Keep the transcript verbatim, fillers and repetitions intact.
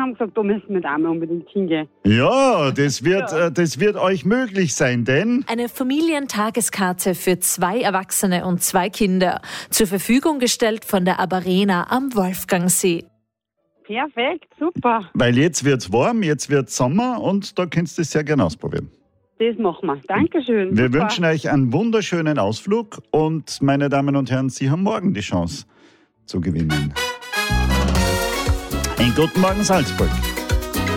haben gesagt, da müssen wir da mal unbedingt hingehen. Ja, das wird, Ja. äh, das wird euch möglich sein, denn Eine Familientageskarte für zwei Erwachsene und zwei Kinder. Zur Verfügung gestellt von der Abarena am Wolfgangsee. Perfekt, super. weil jetzt wird's warm, jetzt wird's Sommer und da könnt ihr es sehr gerne ausprobieren. Das machen wir. Dankeschön. Wir super. wünschen euch einen wunderschönen Ausflug und meine Damen und Herren, Sie haben morgen die Chance zu gewinnen. Einen guten Morgen, Salzburg.